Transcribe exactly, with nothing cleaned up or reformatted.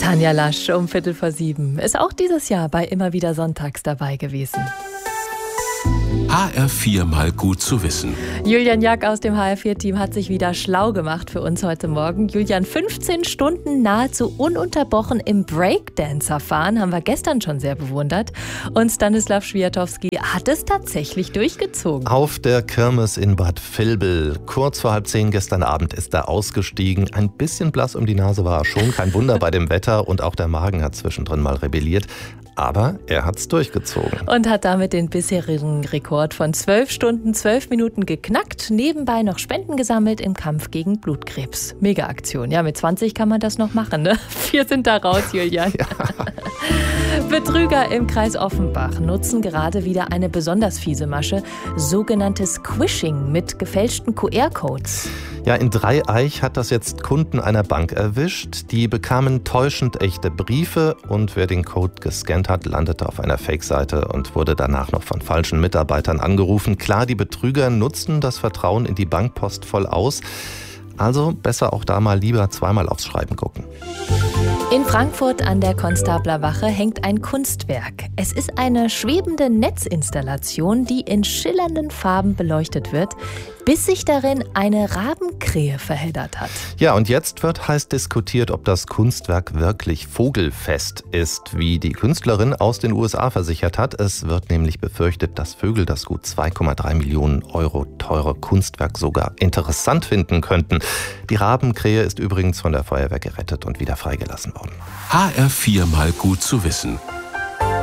Tanja Lasch um Viertel vor sieben ist auch dieses Jahr bei Immer wieder sonntags dabei gewesen. H R vier mal gut zu wissen. Julian Jack aus dem H R vier Team hat sich wieder schlau gemacht für uns heute Morgen. Julian, fünfzehn Stunden nahezu ununterbrochen im Breakdancer-Fahren haben wir gestern schon sehr bewundert. Und Stanislav Schwiatowski hat es tatsächlich durchgezogen. Auf der Kirmes in Bad Vilbel. Kurz vor halb zehn gestern Abend ist er ausgestiegen. Ein bisschen blass um die Nase war er schon. Kein Wunder bei dem Wetter. Und auch der Magen hat zwischendrin mal rebelliert. Aber er hat's durchgezogen. Und hat damit den bisherigen Rekord von zwölf Stunden, zwölf Minuten geknackt. Nebenbei noch Spenden gesammelt im Kampf gegen Blutkrebs. Mega-Aktion. Ja, mit zwanzig kann man das noch machen, ne? Wir sind da raus, Julian. Ja. Betrüger im Kreis Offenbach nutzen gerade wieder eine besonders fiese Masche, sogenanntes Squishing mit gefälschten Q R-Codes. Ja, in Dreieich hat das jetzt Kunden einer Bank erwischt. Die bekamen täuschend echte Briefe und wer den Code gescannt hat, landete auf einer Fake-Seite und wurde danach noch von falschen Mitarbeitern angerufen. Klar, die Betrüger nutzen das Vertrauen in die Bankpost voll aus. Also besser auch da mal lieber zweimal aufs Schreiben gucken. In Frankfurt an der Konstablerwache hängt ein Kunstwerk. Es ist eine schwebende Netzinstallation, die in schillernden Farben beleuchtet wird, bis sich darin eine Rabenkrähe verheddert hat. Ja, und jetzt wird heiß diskutiert, ob das Kunstwerk wirklich vogelfest ist, wie die Künstlerin aus den U S A versichert hat. Es wird nämlich befürchtet, dass Vögel das gut zwei Komma drei Millionen Euro teure Kunstwerk sogar interessant finden könnten. Die Rabenkrähe ist übrigens von der Feuerwehr gerettet und wieder freigelassen worden. H R vier mal gut zu wissen.